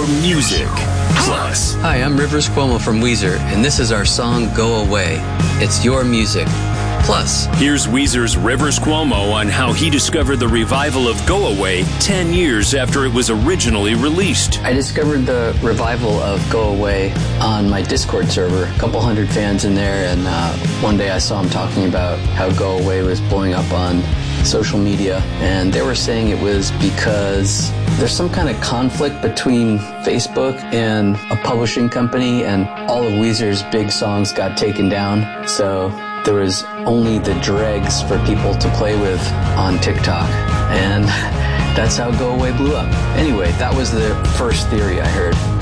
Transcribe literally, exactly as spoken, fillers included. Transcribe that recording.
your music. Plus. Hi, I'm Rivers Cuomo from Weezer, and this is our song Go Away. It's your music. Plus. Here's Weezer's Rivers Cuomo on how he discovered the revival of Go Away ten years after it was originally released. I discovered the revival of Go Away on my Discord server. A couple hundred fans in there, and uh, one day I saw him talking about how Go Away was blowing up on social media, and they were saying it was because there's some kind of conflict between Facebook and a publishing company, and all of Weezer's big songs got taken down, so there was only the dregs for people to play with on TikTok, and that's how Go Away blew up. Anyway, that was the first theory I heard.